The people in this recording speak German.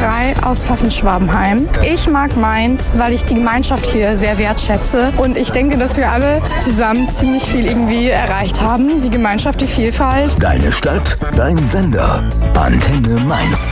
Pfarrei aus Pfaffenschwabenheim. Ich mag Mainz, weil ich die Gemeinschaft hier sehr wertschätze. Und ich denke, dass wir alle zusammen ziemlich viel irgendwie erreicht haben. Die Gemeinschaft, die Vielfalt. Deine Stadt, dein Sender. Antenne Mainz.